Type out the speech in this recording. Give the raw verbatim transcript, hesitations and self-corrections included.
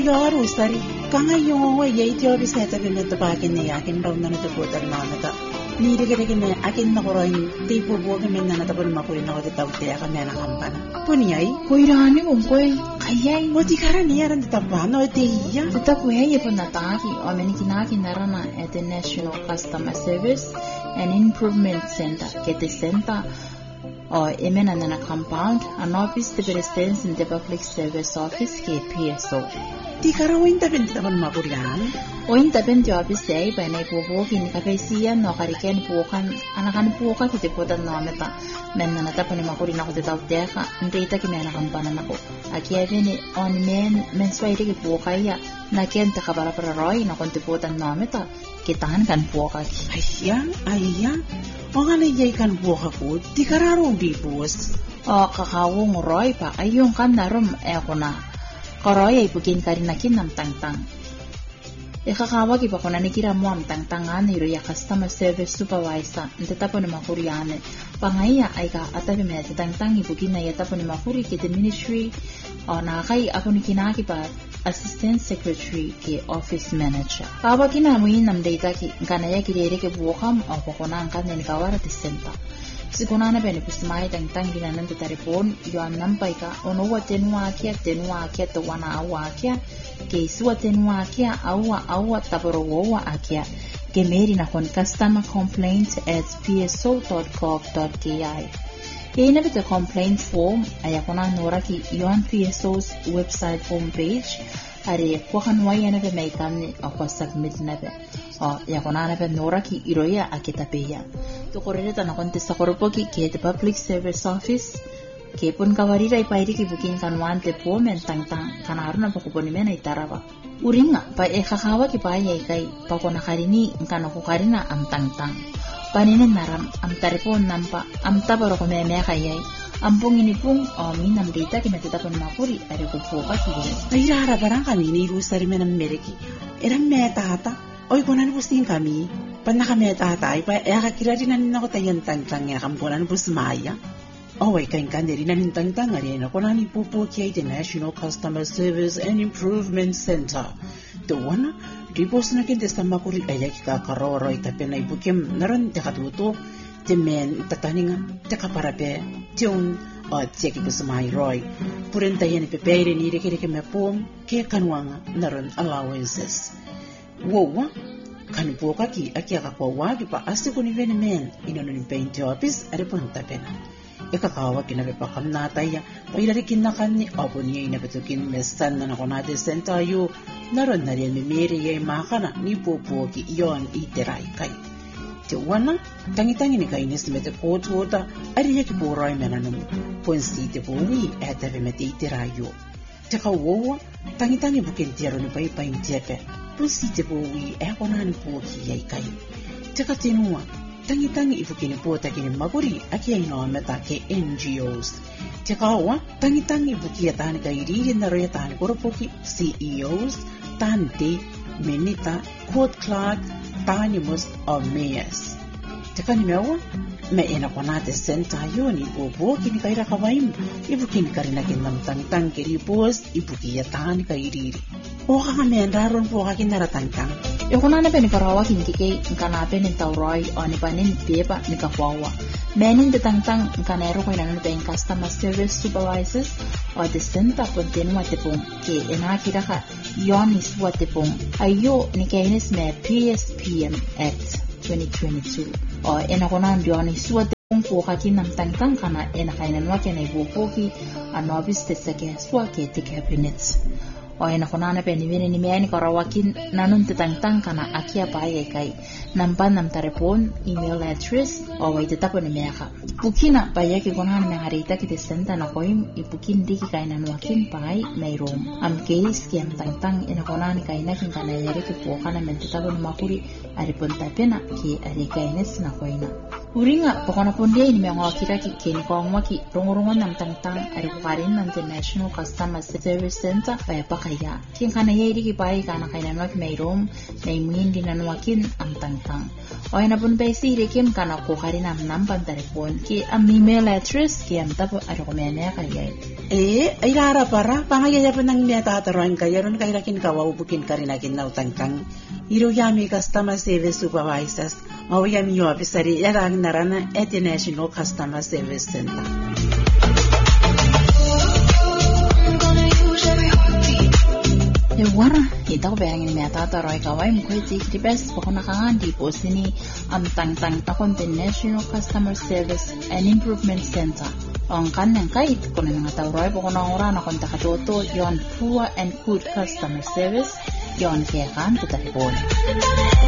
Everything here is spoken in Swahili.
yaru sari kanga yo ye itio biseta bineta bakin ne yakin daw na to ko tan na ni de gere ne akin na koroy tipo bo ke men na tapon makuri na ko tawte ya kamena kampana puni ai koirani mong koy ayay mo ti karani yaran tapano te ya tutaku ye puna taki o menikinaki narana at the National Customer Service and Improvement Center ke te center o emena na compound an office de residence in the Public Service Office ke P S O ti karawin tapin tapon makurian o intapin ti office ay pa na ipupukin kapesiyan no kariken pukan anakan puka kiti putan no meta men na natapon ni makuri na ko tawte ka ndita ki mena kampana nako aki aveni on men men swairi ki pukaya na kenta kabara para roy na konti putan no meta kitahan kan puka ayya ayya o ngale jay kan puka ko ti kararong di bus o kakawong roy pa ayong kan narum e ko na koroy ay pukin karinakin nam tangtang ikakawa ki pa ko na nikira mo am tangtangan iro ya customer service supervisor nte tapo ni makuri ane pangaya ay ka atabi me tangtang ibukin na yata po ni makuri ki the ministry o na kay ako ni kinaki pa assistant secretary ki office manager kawa kinamuin nam data ki kanaya kirere ke buokam o po ko na ang kanyan kawara ti senta sikunana bene pusimai tangtang ginanan te taripon yo am nampai ka ono wa tenwa kia tenwa kia to wana awa kia ke suwa tenwa kia awa awa taboro wa akia ke meri na kon customer complaints at p s o dot gov dot k i ke ina bita complaint form aya kona nora ki yon P S O's website homepage are ko kanwa yana be mai tamni akwa submit na be o ya kona na be nora ki iroya akita peya to korere ta na kontesta koropoki ke the Public Service Office ke pun kawarira ipairi ki bukin kanwan te po men tangtang kanaruna pa kuponi mena itaraba uringa pa e kakawa ki pa ye kai pa ko nakarini kana ko karina am tangtang paninen naram am taripon nampa am tabaro ko meme kayai ampung ini pung o minam data ki meteta pon makuri are ko foka ki ay rara barang kami ni rusari menam mereki eram meta ta oy konan busing kami panaka meta ta ay pa e kakirari na nako tayan tangtang ya kamponan busmaya Away kain kandiri na nintang-tang arena ko na nipupukyay the National Customer Service and Improvement Center. Doon, ripos na kintes na makuri ayak kakaroro itapin na ipukim naran te katuto, te men tataninga, te kaparape, te un o tseki kusamay roy. Purin tayan ipipere ni rikiriki me pom, kaya kanwanga naran allowances. Wow, kanipo kaki akia kakwawagi pa asti ko ni venemen, inonon paint office aripon tapena. Ikakawa kinabipakam nataya pailarikin na kani opo niya inapetukin mestan na nako natin sentayo naron na rin mimiri yay makana ni pupuki yon itiray kay tiwana tangitangi ni kainis mete kotuota ariya ki buray menanum ponsi te buwi etabe mete itirayo tikawowa tangitangi bukin tiyaro ni paipain tiyepe ponsi te buwi ekonan puki yay kay tikatinua tangi-tangi ibukini po takini maguri aki ay noameta ke N G Os. Tikawa, tangi-tangi ibuki atani kairiri na roya tani koropoki C E Os, tante, menita, court clerk, tanimus o mayors. Tikani mewa, me ena kwa nate senta yoni ibubo kini kaira kawaim, ibukini karinakin ng tangi-tangi kiripos, ibuki atani kairiri. O kaka mendaron po kakinaratangang. E kuna na peni karawa kinkike nkana peni tauroy o ni panin pepa ni kakwawa. Menin de tangtang nkanero ko ina pen customer service supervisors o de senta continua te pong ke ena kiraka yon is what te pong. Ayo ni kainis me P S P M Act twenty twenty-two. O ena kuna yon is what te pong po kakinam tangtang kana ena kainan wa kena ibupoki anobis te sake swa ke te cabinets. O ena konana pe ni vini ni meani karawakin nanun tang-tang kana akia pae kai nampan nam tarepon email address o wai tetapo ni meaka pukina paya ki konana me harita ki desenta na koim ipukin diki kai nanwakin pai meirom am case ki am tang-tang ena konana kai na kin kana yare ki pokana men tetapo ni makuri aripon tapena ki ari kaines na koina uringa pokona ponde ni me ngakira ki ken ko ngwaki rongorongo nam tang-tang ari karin nam the National Customer Service Center paya kaya kin kana yedi ki pai kana kaina nok meirom nei muin dinanuakin am tangtang oy na pun pe si rekim kana ko karina nam pan telepon ki am email address ki am tapo arokomene kaya eh ay lara para pangaya pa nang meta taruan kaya ron kaya kin kawaubukin karinakin na utangtang iro yami customer service supervisors mau yami yo officeri yarang narana at the National Customer Service Center. Ya wara ita ko bayangin meta taroy kawai mukhay tik di best pokona kangan di po sini am tang tang takon the National Customer Service and Improvement Center. Ang kanang kait kuno nga taroy pokona ora na konta katoto yon poor and good customer service yon kaya kan kita